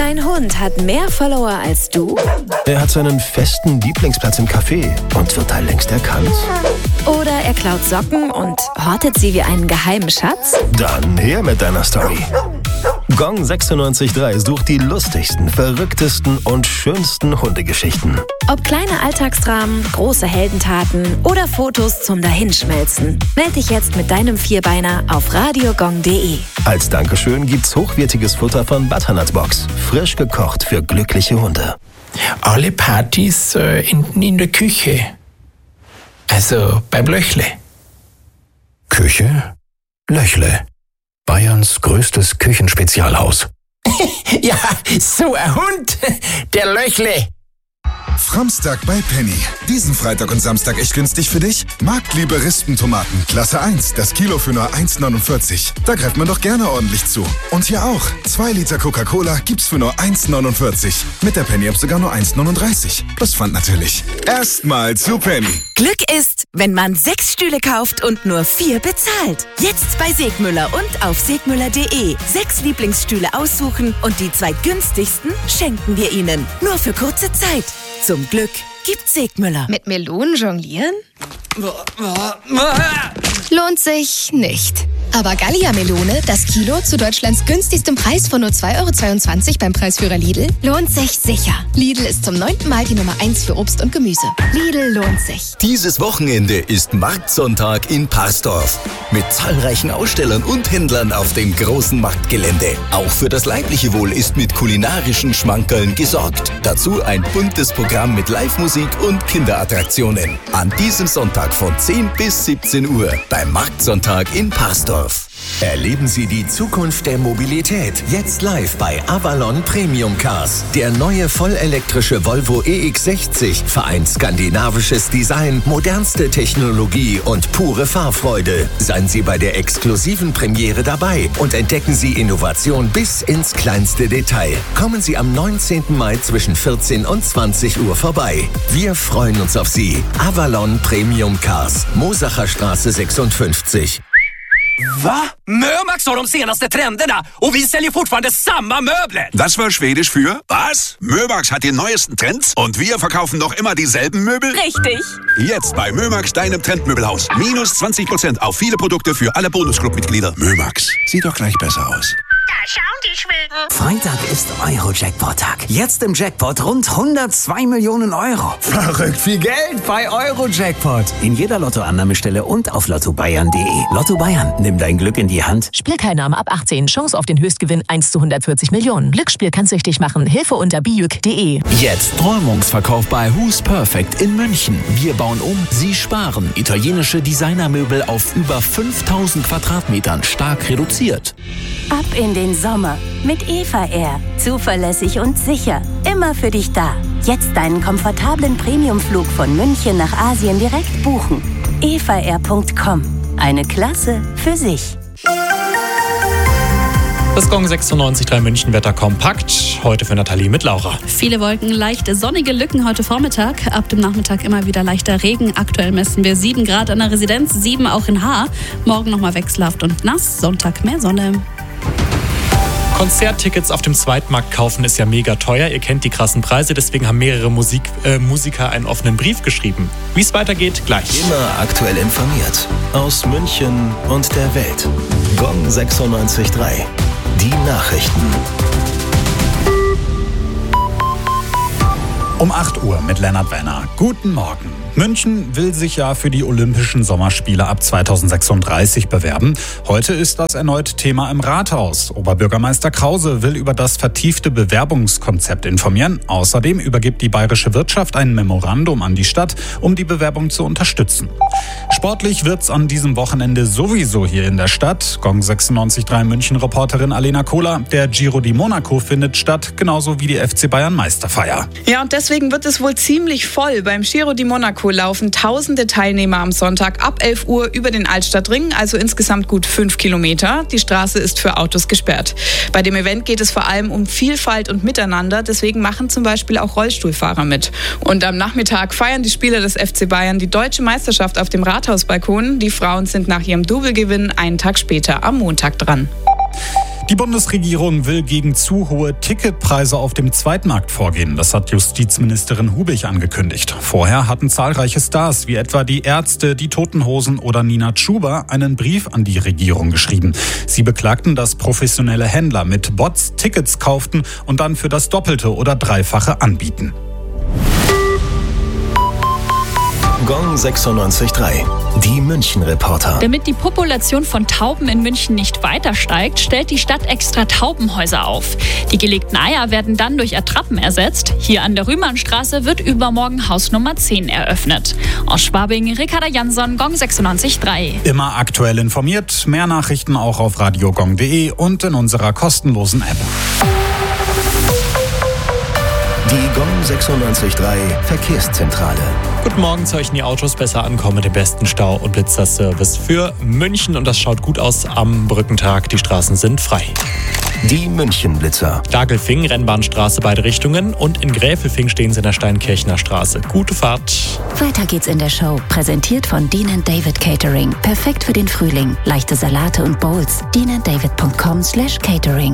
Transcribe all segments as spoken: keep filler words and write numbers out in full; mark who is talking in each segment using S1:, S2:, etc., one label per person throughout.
S1: Dein Hund hat mehr Follower als du?
S2: Er hat seinen festen Lieblingsplatz im Café und wird da längst erkannt.
S1: Oder er klaut Socken und hortet sie wie einen geheimen Schatz?
S2: Dann her mit deiner Story. Gong sechsundneunzig Komma drei sucht die lustigsten, verrücktesten und schönsten Hundegeschichten.
S1: Ob kleine Alltagsdramen, große Heldentaten oder Fotos zum Dahinschmelzen. Meld dich jetzt mit deinem Vierbeiner auf radiogong punkt de.
S2: Als Dankeschön gibt's hochwertiges Futter von Butternut Box. Frisch gekocht für glückliche Hunde.
S3: Alle Partys äh, enden in der Küche. Also beim Löchle.
S4: Küche? Löchle. Bayerns größtes Küchenspezialhaus.
S3: Ja, so ein Hund. Der Löchle.
S5: Framstag bei Penny. Diesen Freitag und Samstag echt günstig für dich? Marktliebe Rispentomaten, Klasse eins, das Kilo für nur eins neunundvierzig. Da greift man doch gerne ordentlich zu. Und hier auch. zwei Liter Coca-Cola gibt's für nur eins neunundvierzig. Mit der Penny-App sogar nur eins neununddreißig. Plus Pfand natürlich. Erstmal zu Penny.
S6: Glück ist, wenn man sechs Stühle kauft und nur vier bezahlt. Jetzt bei Segmüller und auf segmüller punkt de. Sechs Lieblingsstühle aussuchen und die zwei günstigsten schenken wir Ihnen. Nur für kurze Zeit. Zum Glück gibt's Segmüller.
S7: Mit Melonen jonglieren? Lohnt sich nicht. Aber Gallia-Melone, das Kilo zu Deutschlands günstigstem Preis von nur zwei Euro zweiundzwanzig beim Preisführer Lidl, lohnt sich sicher. Lidl ist zum neunten Mal die Nummer eins für Obst und Gemüse. Lidl lohnt sich.
S8: Dieses Wochenende ist Marktsonntag in Parsdorf. Mit zahlreichen Ausstellern und Händlern auf dem großen Marktgelände. Auch für das leibliche Wohl ist mit kulinarischen Schmankerln gesorgt. Dazu ein buntes Programm mit Live-Musik und Kinderattraktionen. An diesem Sonntag von zehn bis siebzehn Uhr beim Marktsonntag in Parsdorf.
S9: Erleben Sie die Zukunft der Mobilität jetzt live bei Avalon Premium Cars. Der neue vollelektrische Volvo E X sechzig vereint skandinavisches Design, modernste Technologie und pure Fahrfreude. Seien Sie bei der exklusiven Premiere dabei und entdecken Sie Innovation bis ins kleinste Detail. Kommen Sie am neunzehnten Mai zwischen vierzehn und zwanzig Uhr vorbei. Wir freuen uns auf Sie. Avalon Premium Cars, Mosacher Straße sechsundfünfzig.
S10: Va? Mömax har de senaste trenderna och vi säljer fortfarande samma möbler.
S11: Das war schwedisch für was? Mömax hat die neuesten Trends und wir verkaufen noch immer dieselben Möbel?
S6: Richtig.
S11: Jetzt bei Mömax, deinem Trendmöbelhaus. Minus zwanzig Prozent auf viele Produkte für alle Bonusclub-Mitglieder. Mömax. Sieht doch gleich besser aus.
S12: Da schauen die Schweden.
S13: Freitag ist Euro-Jackpot-Tag. Jetzt im Jackpot rund hundertzwei Millionen Euro.
S14: Verrückt viel Geld bei Euro-Jackpot.
S13: In jeder Lottoannahmestelle und auf lotto bayern punkt de. Lotto Bayern, nimm dein Glück in die Hand.
S15: Spielteilnahme ab achtzehn. Chance auf den Höchstgewinn eins zu hundertvierzig Millionen. Glücksspiel kann süchtig machen. Hilfe unter biuk punkt de.
S16: Jetzt Träumungsverkauf bei Who's Perfect in München. Wir bauen um, Sie sparen. Italienische Designermöbel auf über fünftausend Quadratmetern stark reduziert.
S17: Ab in den Sommer mit Eva Air. Zuverlässig und sicher. Immer für dich da. Jetzt deinen komfortablen Premiumflug von München nach Asien direkt buchen. eva air punkt com. Eine Klasse für sich.
S18: Das Gong sechsundneunzig Komma drei München-Wetter kompakt. Heute für Nathalie mit Laura.
S19: Viele Wolken, leichte sonnige Lücken heute Vormittag. Ab dem Nachmittag immer wieder leichter Regen. Aktuell messen wir sieben Grad an der Residenz, sieben auch in Haar. Morgen nochmal wechselhaft und nass. Sonntag mehr Sonne.
S18: Konzerttickets auf dem Zweitmarkt kaufen ist ja mega teuer. Ihr kennt die krassen Preise, deswegen haben mehrere Musik, äh, Musiker einen offenen Brief geschrieben. Wie es weitergeht, gleich.
S2: Immer aktuell informiert. Aus München und der Welt. Gong sechsundneunzig Komma drei. Die Nachrichten.
S20: Um acht Uhr mit Lennart Wenner. Guten Morgen. München will sich ja für die Olympischen Sommerspiele ab zweitausendsechsunddreißig bewerben. Heute ist das erneut Thema im Rathaus. Oberbürgermeister Krause will über das vertiefte Bewerbungskonzept informieren. Außerdem übergibt die bayerische Wirtschaft ein Memorandum an die Stadt, um die Bewerbung zu unterstützen. Sportlich wird's an diesem Wochenende sowieso hier in der Stadt. Gong sechsundneunzig Komma drei München-Reporterin Alena Kohler. Der Giro di Monaco findet statt, genauso wie die F C Bayern Meisterfeier.
S21: Ja, und deswegen wird es wohl ziemlich voll. Beim Giro di Monaco laufen tausende Teilnehmer am Sonntag ab elf Uhr über den Altstadtring, also insgesamt gut fünf Kilometer. Die Straße ist für Autos gesperrt. Bei dem Event geht es vor allem um Vielfalt und Miteinander, deswegen machen zum Beispiel auch Rollstuhlfahrer mit. Und am Nachmittag feiern die Spieler des F C Bayern die deutsche Meisterschaft auf dem Rathausbalkon. Die Frauen sind nach ihrem Double-Gewinn einen Tag später am Montag dran.
S20: Die Bundesregierung will gegen zu hohe Ticketpreise auf dem Zweitmarkt vorgehen. Das hat Justizministerin Hubich angekündigt. Vorher hatten zahlreiche Stars wie etwa die Ärzte, die Toten Hosen oder Nina Chuba einen Brief an die Regierung geschrieben. Sie beklagten, dass professionelle Händler mit Bots Tickets kauften und dann für das Doppelte oder Dreifache anbieten.
S2: Gong sechsundneunzig Komma drei. Die München-Reporter.
S12: Damit die Population von Tauben in München nicht weiter steigt, stellt die Stadt extra Taubenhäuser auf. Die gelegten Eier werden dann durch Attrappen ersetzt. Hier an der Rühmannstraße wird übermorgen Haus Nummer zehn eröffnet. Aus Schwabing, Ricarda Jansson, Gong sechsundneunzig Komma drei.
S20: Immer aktuell informiert. Mehr Nachrichten auch auf radiogong punkt de und in unserer kostenlosen App.
S2: Die Gong sechsundneunzig Komma drei Verkehrszentrale.
S18: Guten Morgen, sollten die Autos besser ankommen mit dem besten Stau- und Blitzerservice für München. Und das schaut gut aus am Brückentag. Die Straßen sind frei.
S2: Die München-Blitzer.
S18: Dagelfing, Rennbahnstraße beide Richtungen. Und in Gräfelfing stehen sie in der Steinkirchner Straße. Gute Fahrt.
S17: Weiter geht's in der Show. Präsentiert von Dean and David Catering. Perfekt für den Frühling. Leichte Salate und Bowls. dean and david punkt com slash catering.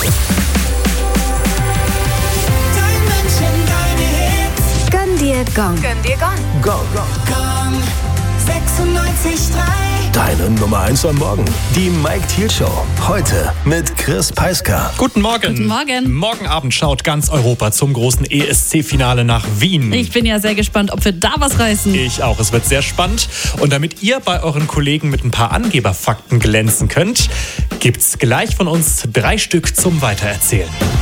S1: Gönn dir Gong.
S7: Gönn dir Gong.
S2: Gong.
S1: Gong sechsundneunzig Komma drei.
S2: Deine Nummer eins am Morgen. Die Mike Thiel Show. Heute mit Chris Peiska.
S18: Guten Morgen.
S19: Guten Morgen.
S18: Morgen Abend schaut ganz Europa zum großen E S C-Finale nach Wien.
S19: Ich bin ja sehr gespannt, ob wir da was reißen.
S18: Ich auch. Es wird sehr spannend. Und damit ihr bei euren Kollegen mit ein paar Angeberfakten glänzen könnt, gibt's gleich von uns drei Stück zum Weitererzählen.